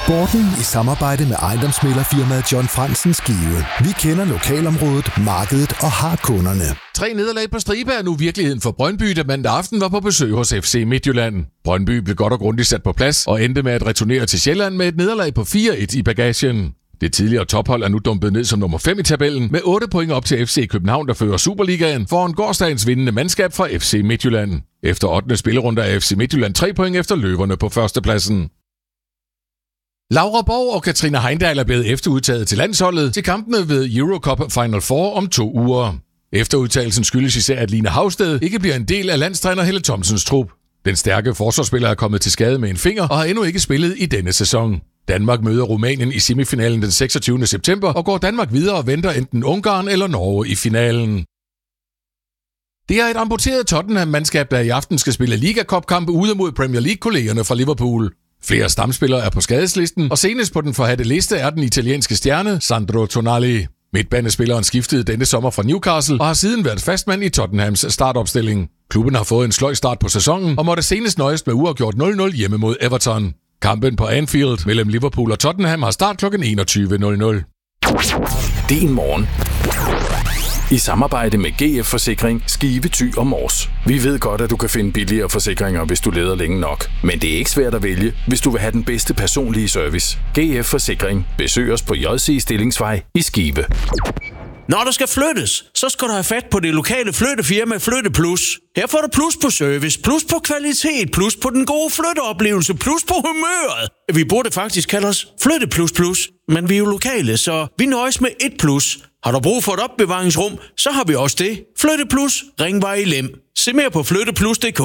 Sporten i samarbejde med ejendomsmæglerfirmaet John Fransen Skive. Vi kender lokalområdet, markedet og har kunderne. 3 nederlag på stribe er nu virkeligheden for Brøndby, der mandag aften var på besøg hos FC Midtjylland. Brøndby blev godt og grundigt sat på plads og endte med at returnere til Sjælland med et nederlag på 4-1 i bagagen. Det tidligere tophold er nu dumpet ned som nummer 5 i tabellen med 8 point op til FC København, der fører Superligaen foran gårsdagens vindende mandskab fra FC Midtjylland. Efter 8. spillerunde er FC Midtjylland 3 point efter løverne på førstepladsen. Laura Borg og Katrine Heindal er blevet efterudtaget til landsholdet til kampene ved Eurocup Final Four om 2 uger. Efterudtagelsen skyldes især, at Line Havsted ikke bliver en del af landstræner Helle Thomsens trup. Den stærke forsvarsspiller er kommet til skade med en finger og har endnu ikke spillet i denne sæson. Danmark møder Rumænien i semifinalen den 26. september, og går Danmark videre og venter enten Ungarn eller Norge i finalen. Det er et amputeret Tottenham-mandskab, der i aften skal spille Liga Cup-kampe ude mod Premier League-kollegerne fra Liverpool. Flere stamspillere er på skadeslisten, og senest på den forhadte liste er den italienske stjerne Sandro Tonali. Midtbanespilleren skiftede denne sommer fra Newcastle og har siden været fastmand i Tottenhams startopstilling. Klubben har fået en sløj start på sæsonen og måtte senest nøjes med uafgjort 0-0 hjemme mod Everton. Kampen på Anfield mellem Liverpool og Tottenham har start kl. 21.00. Din morgen. I samarbejde med GF Forsikring, Skive, Thy og Mors. Vi ved godt, at du kan finde billigere forsikringer, hvis du leder længe nok. Men det er ikke svært at vælge, hvis du vil have den bedste personlige service. GF Forsikring. Besøg os på JC Stillingsvej i Skive. Når der skal flyttes, så skal du have fat på det lokale flyttefirma Flytte Plus. Her får du plus på service, plus på kvalitet, plus på den gode flytteoplevelse, plus på humøret. Vi burde faktisk kalde os Flytte Plus Plus, men vi er jo lokale, så vi nøjes med et plus. Har du brug for et opbevaringsrum, så har vi også det. Flytte Plus, Ringvej i Lem. Se mere på flytteplus.dk.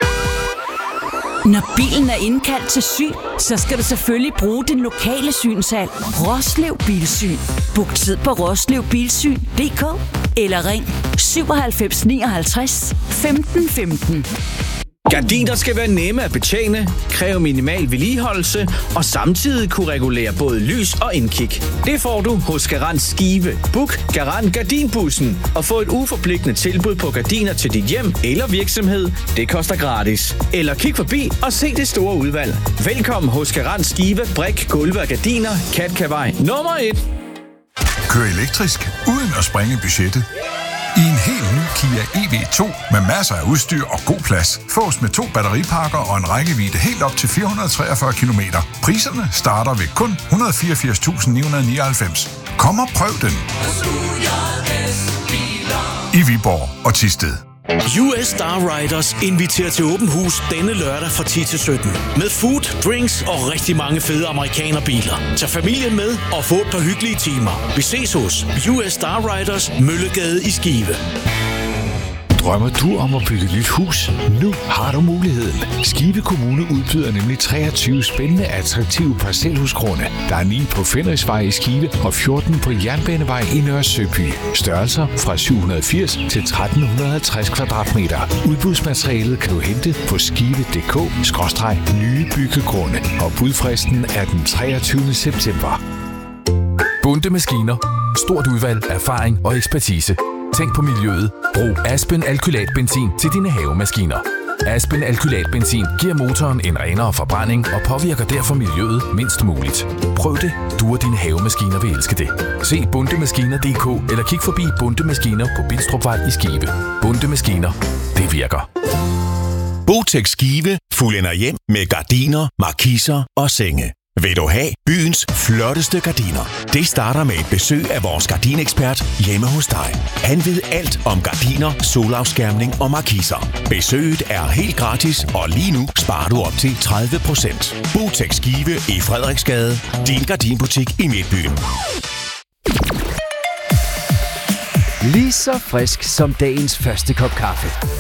Når bilen er indkaldt til syn, så skal du selvfølgelig bruge den lokale synshal. Roslev Bilsyn. Book tid på roslevbilsyn.dk eller ring 97 59 15 15. Gardiner skal være nemme at betjene, kræve minimal vedligeholdelse og samtidig kunne regulere både lys og indkig. Det får du hos Garant Skive. Book Garant Gardinbussen og få et uforpligtende tilbud på gardiner til dit hjem eller virksomhed. Det koster gratis. Eller kig forbi og se det store udvalg. Velkommen hos Garant Skive, brik, gulve og gardiner, Katkavej nummer 1. Kør elektrisk uden at sprænge budgettet. I en helt ny Kia EV2 med masser af udstyr og god plads. Fås med 2 batteripakker og en rækkevidde helt op til 443 km. Priserne starter ved kun 184.999. Kom og prøv den. I Viborg og Thisted. US Star Riders inviterer til åben hus denne lørdag fra 10 til 17. Med food, drinks og rigtig mange fede amerikanerbiler. Tag familien med og få et par hyggelige timer. Vi ses hos US Star Riders, Møllegade i Skive. Drømmer du om at bygge et nyt hus? Nu har du muligheden. Skive Kommune udbyder nemlig 23 spændende, attraktive parcelhusgrunde. Der er 9 på Fenrisvej i Skive og 14 på Jernbanevej i Nørre Søby. Størrelser fra 780 til 1350 kvadratmeter. Udbudsmaterialet kan du hente på skive.dk/nye byggegrunde. Og budfristen er den 23. september. Bunde Maskiner. Stort udvalg, erfaring og ekspertise. Tænk på miljøet. Brug Aspen alkylatbenzin til dine havemaskiner. Aspen alkylatbenzin giver motoren en renere forbrænding og påvirker derfor miljøet mindst muligt. Prøv det. Du og dine havemaskiner vil elske det. Se bundemaskiner.dk eller kig forbi Bunde Maskiner på Bidstrupvej i Skive. Bunde Maskiner. Det virker. Botex Skive fuldender hjem med gardiner, markiser og senge. Vil du have byens flotteste gardiner? Det starter med et besøg af vores gardinekspert hjemme hos dig. Han ved alt om gardiner, solafskærmning og markiser. Besøget er helt gratis, og lige nu sparer du op til 30%. Botex Skive i Frederiksgade. Din gardinbutik i Midtbyen. Lige så frisk som dagens første kop kaffe.